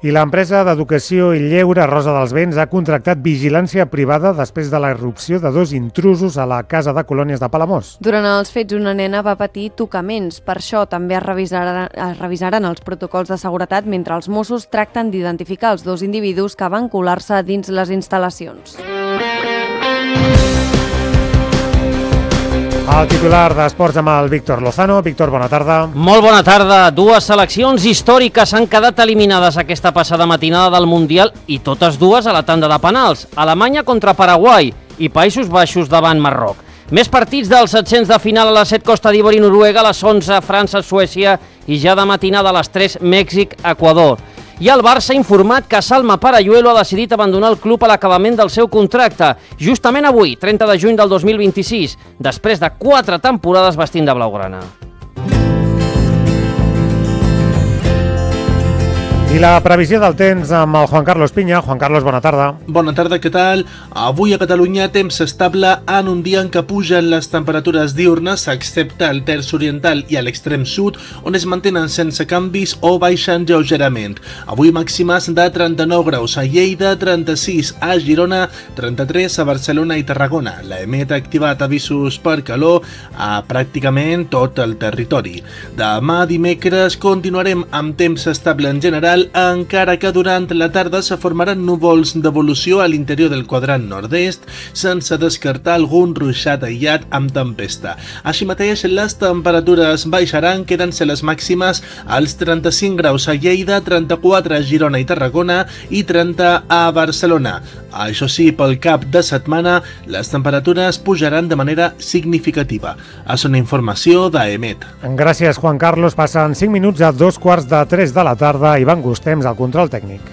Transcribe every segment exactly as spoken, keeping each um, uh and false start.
I l'empresa d'educació i lleure Rosa dels Vents ha contractat vigilància privada després de la irrupció de dos intrusos a la casa de colònies de Palamós. Durant els fets, una nena va patir tocaments. Per això també es revisaran, es revisaran els protocols de seguretat mentre els Mossos tracten d'identificar els dos individus que van colar-se dins les instal·lacions. El titular d'Esports amb el Víctor Lozano. Víctor, bona tarda. Molt bona tarda. Dues seleccions històriques han quedat eliminades aquesta passada matinada del Mundial i totes dues a la tanda de penals. Alemanya contra Paraguai i Països Baixos davant Marroc. Més partits dels set-cents de final a les set Costa d'Ivori i Noruega, a les onze França, Suècia i ja de matinada a les tres Mèxic, Equador. I el Barça ha informat que Salma Paralluelo ha decidit abandonar el club a l'acabament del seu contracte, justament avui, trenta de juny del dos mil vint-i-sis, després de quatre temporades vestint de blaugrana. I la previsió del temps amb el Juan Carlos Piña. Juan Carlos, bona tarda. Bona tarda, què tal? Avui a Catalunya temps estable en un dia en què pugen les temperatures diurnes, excepte al terç oriental i a l'extrem sud, on es mantenen sense canvis o baixen lleugerament. Avui màximes de trenta-nou graus a Lleida, trenta-sis a Girona, trenta-tres a Barcelona i Tarragona. La EMET ha activat avisos per calor a pràcticament tot el territori. Demà dimecres continuarem amb temps estable en general, encara que durant la tarda se formaran núvols d'evolució a l'interior del quadrant nord-est, sense descartar algun ruixat aïllat amb tempesta. Així mateix, les temperatures baixaran, quedant-se les màximes als trenta-cinc graus a Lleida, trenta-quatre a Girona i Tarragona i trenta a Barcelona. Això sí, pel cap de setmana, les temperatures pujaran de manera significativa. És una informació d'EMET. Gràcies, Juan Carlos. Passen cinc minuts a dos quarts de tres de la tarda. Ivan Gustems, al control tècnic.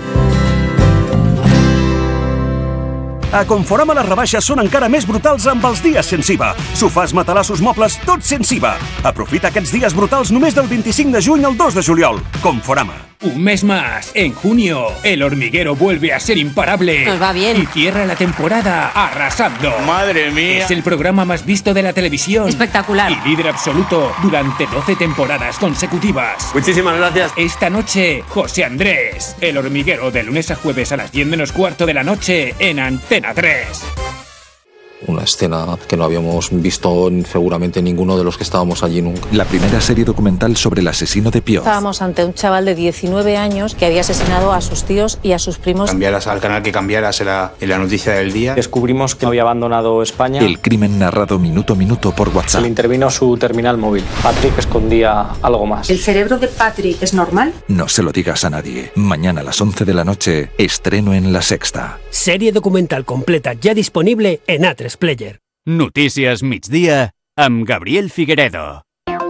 A Conforama les rebaixes són encara més brutals amb els dies sense I V A. Sofàs, matalassos, mobles, tot sense I V A. Aprofita aquests dies brutals només del vint-i-cinc de juny al dos de juliol. Conforama. Un mes más, en junio, El Hormiguero vuelve a ser imparable. Nos va bien. Y cierra la temporada arrasando. ¡Madre mía! Es el programa más visto de la televisión. Espectacular. Y líder absoluto durante doce temporadas consecutivas. Muchísimas gracias. Esta noche, José Andrés. El Hormiguero, de lunes a jueves a las diez menos cuarto de la noche en Antena tres. Una escena que no habíamos visto seguramente ninguno de los que estábamos allí nunca. La primera serie documental sobre el asesino de Pioz. Estábamos ante un chaval de diecinueve años que había asesinado a sus tíos y a sus primos. Cambiaras al canal que cambiaras en la, en la noticia del día. Descubrimos que había abandonado España. El crimen narrado minuto a minuto por WhatsApp. Se le intervino su terminal móvil. Patrick escondía algo más. ¿El cerebro de Patrick es normal? No se lo digas a nadie. Mañana a las once de la noche, estreno en La Sexta. Serie documental completa ya disponible en A tres Player. Notícies migdia amb Gabriel Figueredo.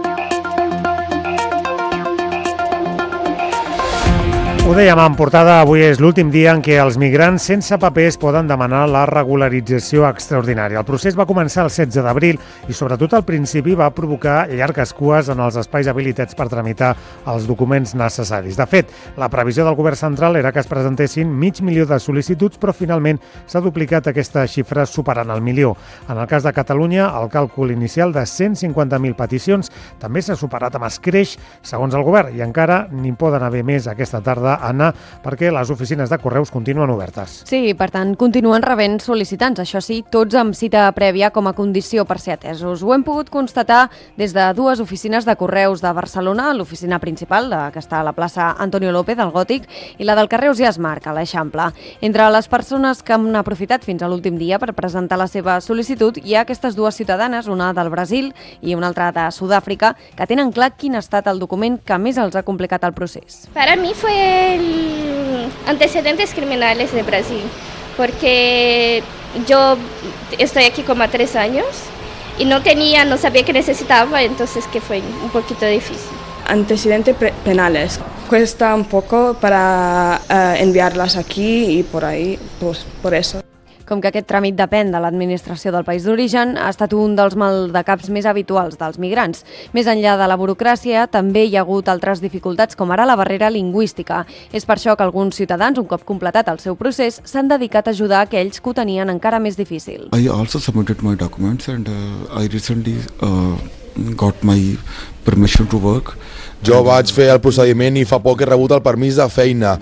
Ho dèiem en portada, avui és l'últim dia en què els migrants sense papers poden demanar la regularització extraordinària. El procés va començar el setze d'abril i sobretot al principi va provocar llargues cues en els espais habilitats per tramitar els documents necessaris. De fet, la previsió del govern central era que es presentessin mig milió de sol·licituds, però finalment s'ha duplicat aquesta xifra superant el milió. En el cas de Catalunya, el càlcul inicial de cent cinquanta mil peticions també s'ha superat amb escreix, segons el govern, i encara n'hi poden haver més aquesta tarda, Anna, perquè les oficines de correus continuen obertes. Sí, per tant, continuen rebent sol·licitants, això sí, tots amb cita prèvia com a condició per ser atesos. Ho hem pogut constatar des de dues oficines de correus de Barcelona, l'oficina principal, que està a la plaça Antonio López, al Gòtic, i la del carrer Ausiàs Marc, a l'Eixample. Entre les persones que han aprofitat fins a l'últim dia per presentar la seva sol·licitud, hi ha aquestes dues ciutadanes, una del Brasil i una altra de Sud-àfrica, que tenen clar quin ha estat el document que més els ha complicat el procés. Para mí fue el antecedentes criminales de Brasil, porque yo estoy aquí como a tres años y no tenía, no sabía que necesitaba, entonces que fue un poquito difícil. Antecedentes penales. Cuesta un poco para uh, enviarlas aquí y por ahí, pues por eso. Com que aquest tràmit depèn de l'administració del país d'origen, ha estat un dels maldecaps més habituals dels migrants. Més enllà de la burocràcia, també hi ha hagut altres dificultats, com ara la barrera lingüística. És per això que alguns ciutadans, un cop completat el seu procés, s'han dedicat a ajudar aquells que ho tenien encara més difícil. I also submitted my documents and uh, I recently uh, got my permission to work. Jo vaig fer el procediment i fa poc he rebut el permís de feina.